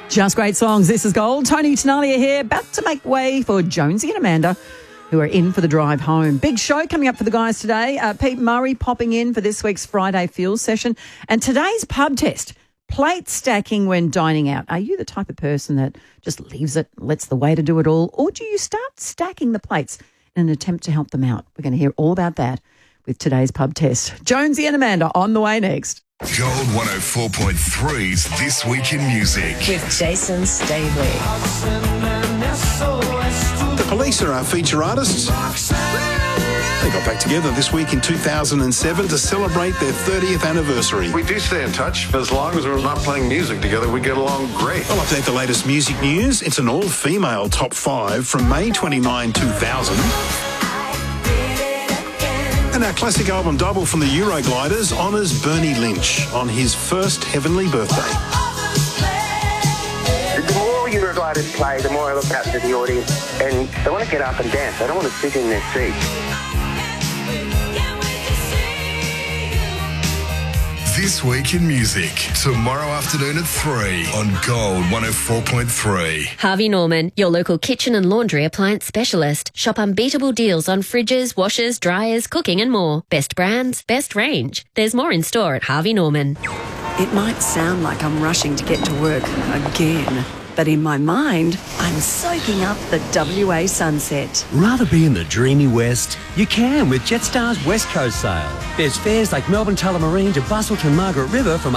Just great songs. This is Gold. Tony Tenalia here, about to make way for Jonesy and Amanda, who are in for the drive home. Big show coming up for the guys today. Pete Murray popping in for this week's Friday Fuel session. And today's pub test, plate stacking when dining out. Are you the type of person that just leaves it, lets the waiter do it all? Or do you start stacking the plates in an attempt to help them out? We're going to hear all about that with today's pub test. Jonesy and Amanda on the way next. Gold 104.3's This Week in Music. With Jason Stabley. The Police are our feature artists. They got back together this week in 2007 to celebrate their 30th anniversary. We do stay in touch. As long as we're not playing music together, we get along great. I'll update the latest music news. It's an all-female top 5 from May 29, 2000. And our classic album double from the Eurogliders honours Bernie Lynch on his first heavenly birthday. The more Eurogliders play, the more I look out to the audience and they want to get up and dance. They don't want to sit in their seats. This Week in Music, tomorrow afternoon at 3 on Gold 104.3. Harvey Norman, your local kitchen and laundry appliance specialist. Shop unbeatable deals on fridges, washers, dryers, cooking and more. Best brands, best range. There's more in store at Harvey Norman. It might sound like I'm rushing to get to work again, but in my mind, I'm soaking up the WA sunset. Rather be in the dreamy west? You can with Jetstar's West Coast sale. There's fares like Melbourne Tullamarine to Busselton Margaret River from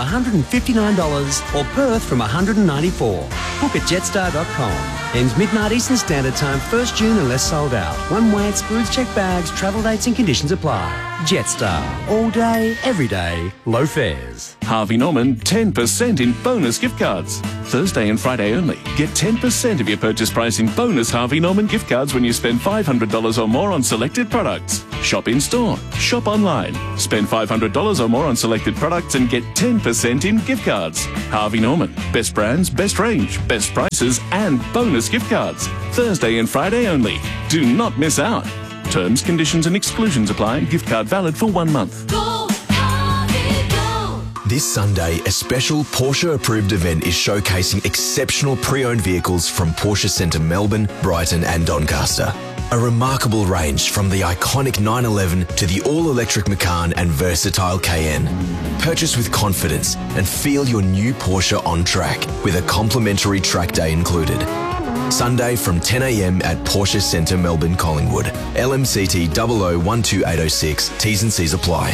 $159 or Perth from $194. Book at jetstar.com. Ends midnight Eastern Standard Time, 1st June unless sold out. One way excludes check bags, travel dates and conditions apply. Jetstar. All day, every day, low fares. Harvey Norman, 10% in bonus gift cards. Thursday and Friday only. Get 10% of your purchase price in bonus Harvey Norman gift cards when you spend $500 or more on selected products. Shop in store. Shop online. Spend $500 or more on selected products and get 10% in gift cards. Harvey Norman. Best brands, best range, best prices and bonus gift cards. Thursday and Friday only. Do not miss out. Terms, conditions and exclusions apply. Gift card valid for 1 month. Go, Harvey, go. This Sunday, a special Porsche-approved event is showcasing exceptional pre-owned vehicles from Porsche Centre Melbourne, Brighton and Doncaster. A remarkable range from the iconic 911 to the all-electric Macan and versatile Cayenne. Purchase with confidence and feel your new Porsche on track with a complimentary track day included. Sunday from 10 a.m. at Porsche Centre Melbourne Collingwood. LMCT 00128006. T's and C's apply.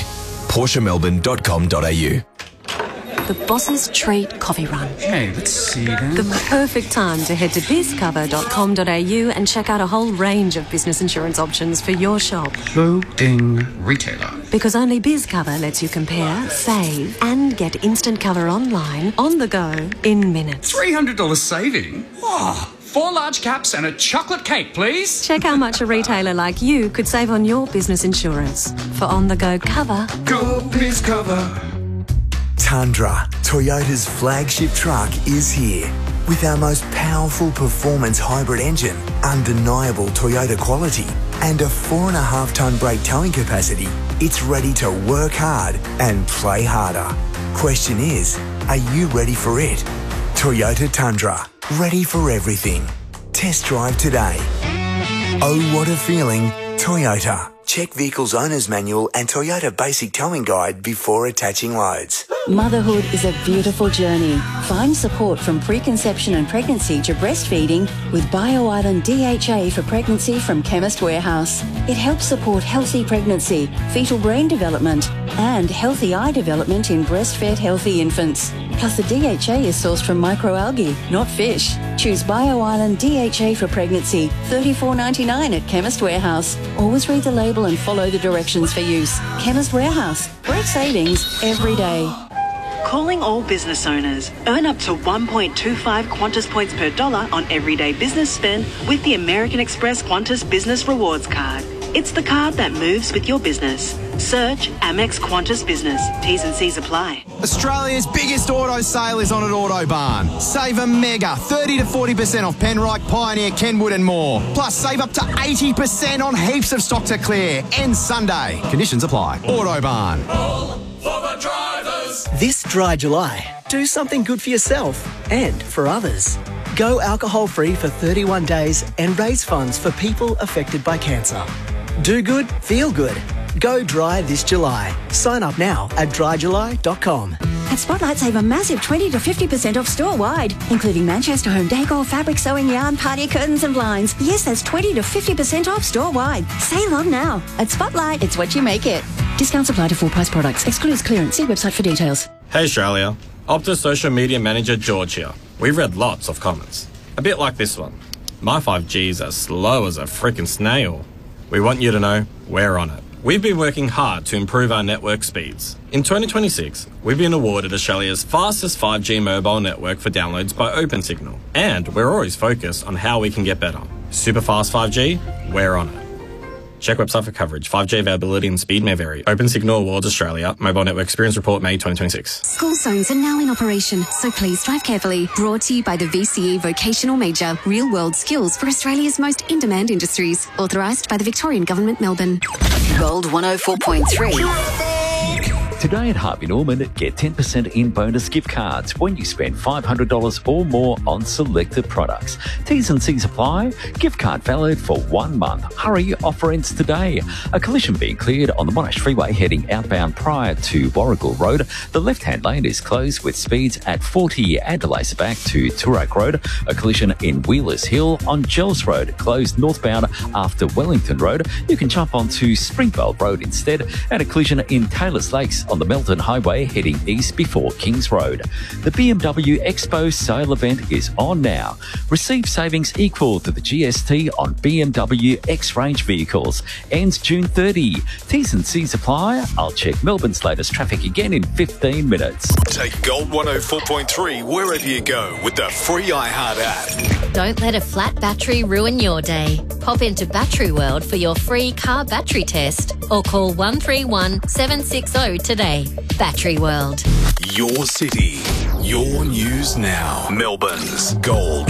PorscheMelbourne.com.au. The Boss's Treat Coffee Run. Okay, let's see then. The perfect time to head to bizcover.com.au and check out a whole range of business insurance options for your shop. Loading retailer. Because only BizCover lets you compare, save and get instant cover online, on the go, in minutes. $300 saving? Oh, 4 large caps and a chocolate cake, please. Check how much a retailer like you could save on your business insurance. For on-the-go cover. Go BizCover. Tundra, Toyota's flagship truck, is here. With our most powerful performance hybrid engine, undeniable Toyota quality, and a 4.5-tonne brake towing capacity, it's ready to work hard and play harder. Question is, are you ready for it? Toyota Tundra, ready for everything. Test drive today. Oh, what a feeling, Toyota. Check Vehicle's Owner's Manual and Toyota Basic Towing Guide before attaching loads. Motherhood is a beautiful journey. Find support from preconception and pregnancy to breastfeeding with BioIsland DHA for pregnancy from Chemist Warehouse. It helps support healthy pregnancy, fetal brain development, and healthy eye development in breastfed healthy infants. Plus, the DHA is sourced from microalgae, not fish. Choose BioIsland DHA for pregnancy, $34.99 at Chemist Warehouse. Always read the label and follow the directions for use. Chemist Warehouse. Great savings every day. Calling all business owners. Earn up to 1.25 Qantas points per dollar on everyday business spend with the American Express Qantas Business Rewards Card. It's the card that moves with your business. Search Amex Qantas Business. T's and C's apply. Australia's biggest auto sale is on at Autobarn. Save a mega 30 to 40% off Penrite, Pioneer, Kenwood and more. Plus save up to 80% on heaps of stock to clear. Ends Sunday. Conditions apply. Autobarn. This dry July, Do something good for yourself and for others. Go alcohol-free for 31 days and raise funds for people affected by cancer. Do good, feel good. Go dry this July. Sign up now at dryjuly.com. At Spotlight, save a massive 20 to 50% off store-wide, including Manchester home decor, fabric, sewing yarn, party curtains and blinds. Yes, that's 20 to 50% off store-wide. Save on now. At Spotlight, it's what you make it. Discounts apply to full-price products. Excludes clearance. See website for details. Hey Australia, Optus social media manager George here. We've read lots of comments. A bit like this one. My 5G's as slow as a freaking snail. We want you to know we're on it. We've been working hard to improve our network speeds. In 2026, we've been awarded Australia's fastest 5G mobile network for downloads by OpenSignal. And we're always focused on how we can get better. Super fast 5G, we're on it. Check website for coverage. 5G availability and speed may vary. OpenSignal Awards Australia. Mobile Network Experience Report, May 2026. School zones are now in operation, so please drive carefully. Brought to you by the VCE Vocational Major. Real-world skills for Australia's most in-demand industries. Authorised by the Victorian Government, Melbourne. Gold 104.3. Today at Harvey Norman, get 10% in bonus gift cards when you spend $500 or more on selected products. T's and C's apply. Gift card valid for 1 month. Hurry, offer ends today. A collision being cleared on the Monash Freeway heading outbound prior to Warrigal Road. The left-hand lane is closed with speeds at 40 and delays back to Toorak Road. A collision in Wheelers Hill on Gels Road, closed northbound after Wellington Road. You can jump onto Springvale Road instead. And a collision in Taylors Lakes on the Melton Highway heading east before Kings Road. The BMW Expo sale event is on now. Receive savings equal to the GST on BMW X-Range vehicles. Ends June 30. T's and C's apply. I'll check Melbourne's latest traffic again in 15 minutes. Take Gold 104.3 wherever you go with the free iHeart app. Don't let a flat battery ruin your day. Pop into Battery World for your free car battery test or call 131 760 today. Battery World. Your city, your news now. Melbourne's Gold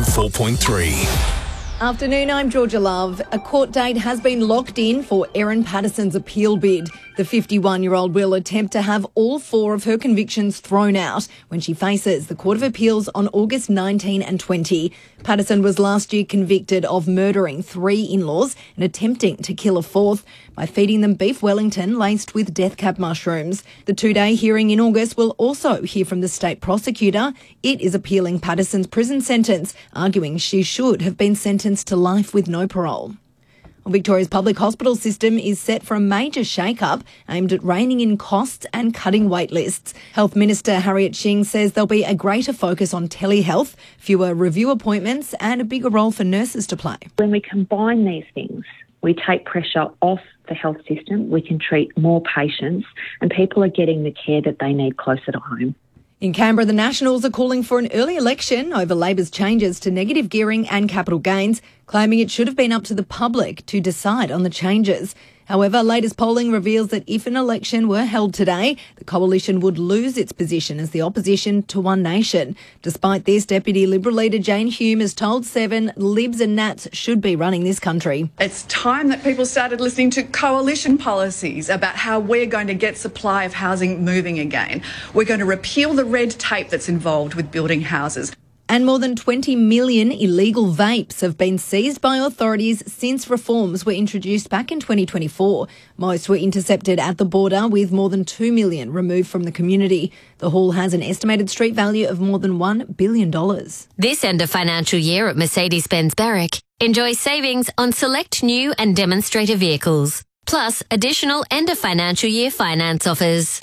104.3. Afternoon, I'm Georgia Love. A court date has been locked in for Erin Patterson's appeal bid. The 51-year-old will attempt to have all 4 of her convictions thrown out when she faces the Court of Appeals on August 19 and 20. Patterson was last year convicted of murdering 3 in-laws and attempting to kill a 4th by feeding them beef Wellington laced with death cap mushrooms. The 2-day hearing in August will also hear from the state prosecutor. It is appealing Patterson's prison sentence, arguing she should have been sentenced to life with no parole. Victoria's public hospital system is set for a major shake-up aimed at reining in costs and cutting wait lists. Health Minister Harriet Shing says there'll be a greater focus on telehealth, fewer review appointments and a bigger role for nurses to play. When we combine these things, we take pressure off the health system, we can treat more patients and people are getting the care that they need closer to home. In Canberra, the Nationals are calling for an early election over Labor's changes to negative gearing and capital gains, claiming it should have been up to the public to decide on the changes. However, latest polling reveals that if an election were held today, the coalition would lose its position as the opposition to One Nation. Despite this, Deputy Liberal leader Jane Hume has told Seven Libs and Nats should be running this country. It's time that people started listening to coalition policies about how we're going to get supply of housing moving again. We're going to repeal the red tape that's involved with building houses. And more than 20 million illegal vapes have been seized by authorities since reforms were introduced back in 2024. Most were intercepted at the border, with more than 2 million removed from the community. The haul has an estimated street value of more than $1 billion. This end of financial year at Mercedes-Benz Berwick, enjoy savings on select new and demonstrator vehicles, plus additional end of financial year finance offers.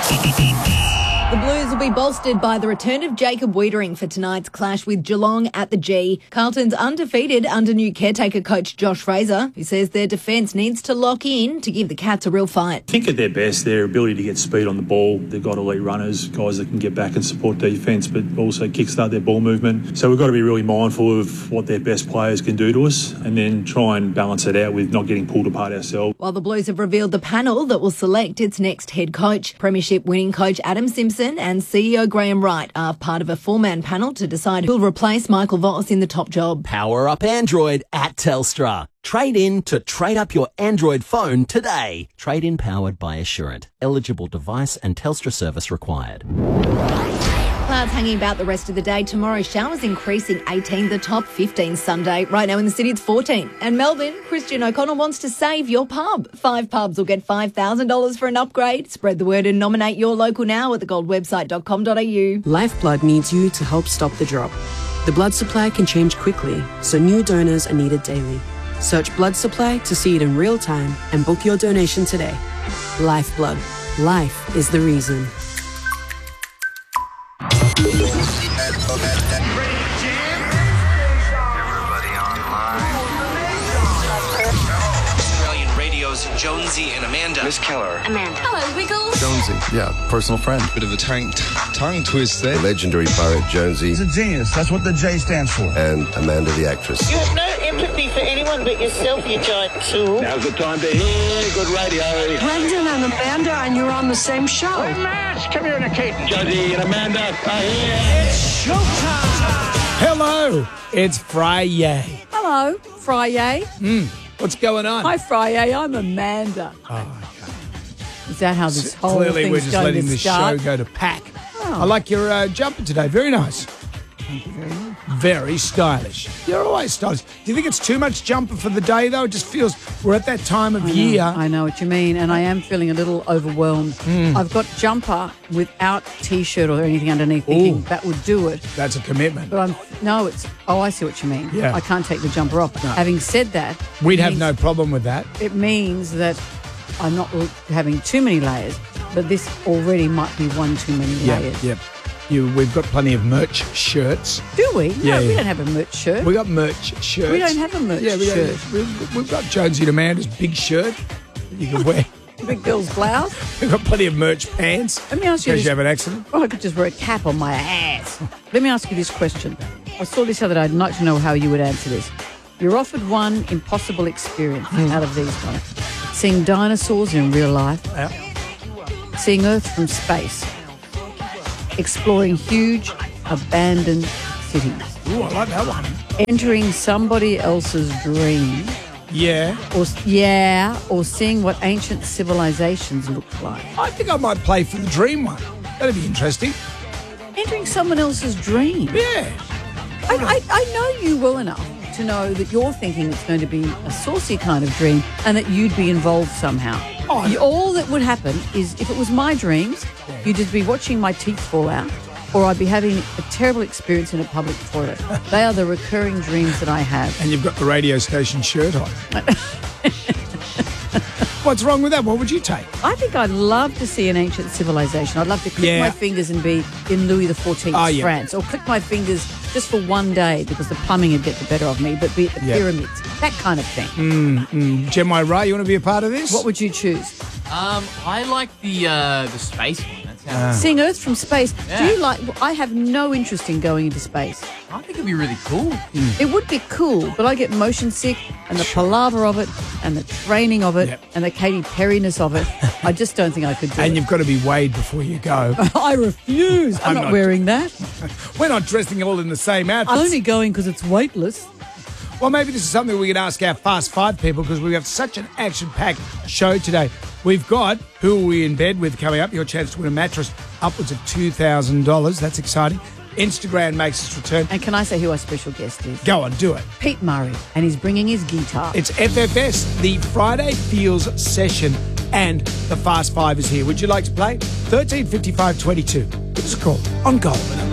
The Blues will be bolstered by the return of Jacob Wiedering for tonight's clash with Geelong at the G. Carlton's undefeated under new caretaker coach Josh Fraser, who says their defence needs to lock in to give the Cats a real fight. I think at their best, their ability to get speed on the ball. They've got elite runners, guys that can get back and support defence, but also kickstart their ball movement. So we've got to be really mindful of what their best players can do to us and then try and balance it out with not getting pulled apart ourselves. While the Blues have revealed the panel that will select its next head coach, Premiership winning coach Adam Simpson and CEO Graham Wright are part of a 4-man panel to decide who'll replace Michael Voss in the top job. Power up Android at Telstra. Trade in to trade up your Android phone today. Trade in powered by Assurant. Eligible device and Telstra service required. Clouds hanging about the rest of the day. Tomorrow, showers increasing 18, the top 15 Sunday. Right now in the city, it's 14. And Melbourne, Christian O'Connell wants to save your pub. 5 pubs will get $5,000 for an upgrade. Spread the word and nominate your local now at thegoldwebsite.com.au. Lifeblood needs you to help stop the drop. The blood supply can change quickly, so new donors are needed daily. Search blood supply to see it in real time and book your donation today. Lifeblood. Life is the reason. Australian Radio's Jonesy and Amanda. Miss Keller. Amanda. Hello, Wiggles. Jonesy, yeah, personal friend. Bit of a tongue twist there. The legendary pirate Jonesy. He's a genius. That's what the J stands for. And Amanda the actress. You have no empathy for anyone but yourself, you giant tool. Now's the time to hear good radio. Brendan and Amanda, and you're on the same show. Hey, Matt, come here in a cape. Jonesy and Amanda are here. It's showtime. Hello, it's Friday. Hello, Friday. What's going on? Hi, Friday. I'm Amanda. Oh, Is that how this whole clearly thing's we're just going letting to the start? show go to pack. Oh. I like your jumper today. Very nice. Thank you very much. Very stylish. You're always stylish. Do you think it's too much jumper for the day, though? It just feels we're at that time of year. I know what you mean, and I am feeling a little overwhelmed. I've got jumper without T-shirt or anything underneath, thinking that would do it. That's a commitment. But I see what you mean. Yeah. I can't take the jumper off. No. Having said that, We'd have no problem with that. it means that I'm not having too many layers, but this already might be one too many layers. Yep. We've got plenty of merch shirts. Do we? Yeah, No, we yeah. don't have a merch shirt. We got merch shirts. We don't have a merch shirt. We've got Jonesy and Amanda's big shirt that you can wear. Big girl's blouse. We've got plenty of merch pants. Let me ask you in case this. you have an accident. Oh, I could just wear a cap on my ass. Let me ask you this question. I saw this other day. I'd like to know how you would answer this. You're offered one impossible experience out of these ones. Seeing dinosaurs in real life. Seeing Earth from space. Exploring huge, abandoned cities. Ooh, I like that one. Entering somebody else's dream. Yeah. Or seeing what ancient civilizations look like. I think I might play for the dream one. That'd be interesting. Entering someone else's dream. Yeah. I know you well enough to know that you're thinking it's going to be a saucy kind of dream and that you'd be involved somehow. All that would happen is if it was my dreams, you'd just be watching my teeth fall out, or I'd be having a terrible experience in a public toilet. They are the recurring dreams that I have. And you've got the radio station shirt on. What's wrong with that? What would you take? I think I'd love to see an ancient civilization. I'd love to click my fingers and be in Louis XIV's France, or click my fingers just for one day because the plumbing would get the better of me, but be at the pyramids, that kind of thing. Gemma Ray, you want to be a part of this? What would you choose? I like the space one. That sounds Seeing Earth from space. Yeah. Do you like? I have no interest in going into space. I think it'd be really cool. It would be cool, but I get motion sick, and the palaver of it, and the training of it, and the Katy Perry-ness of it. I just don't think I could do it. And you've got to be weighed before you go. I refuse. I'm not wearing that. We're not dressing all in the same outfits. I'm only going because it's weightless. Well, maybe this is something we could ask our Fast Five people because we have such an action-packed show today. We've got Who Are We in Bed With coming up, your chance to win a mattress upwards of $2,000. That's exciting. Instagram makes its return. And can I say who our special guest is? Go on, do it. Pete Murray, and he's bringing his guitar. It's FFS, the Friday Feels session, and the Fast Five is here. Would you like to play? 135522. Give us a call on Gold.